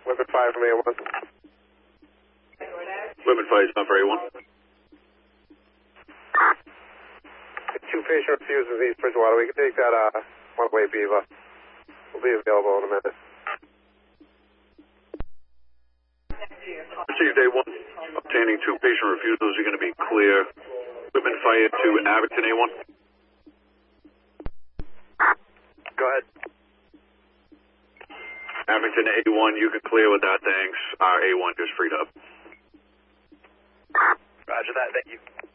Whippet 5 from A1. Whippet 5 is not for A1. 2 patient refuses East Bridgewater. We can take that one-way Beaver. We'll be available in a minute. Received A1. Obtaining 2 patient refusals. You're going to be clear. Whippet Fire to Abington A1. Go ahead. Abington A1, you can clear with that, thanks. Our A1 just freed up. Roger that, thank you.